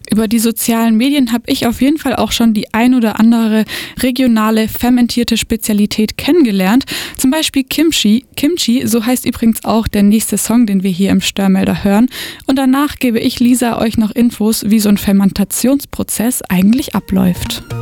Über die sozialen Medien habe ich auf jeden Fall auch schon die ein oder andere regionale fermentierte Spezialität kennengelernt. Zum Beispiel Kimchi. Kimchi, so heißt übrigens auch der nächste Song, den wir hier im Störmelder hören. Und danach gebe ich Lisa euch noch Infos, wie so ein Fermentationsprozess eigentlich abläuft.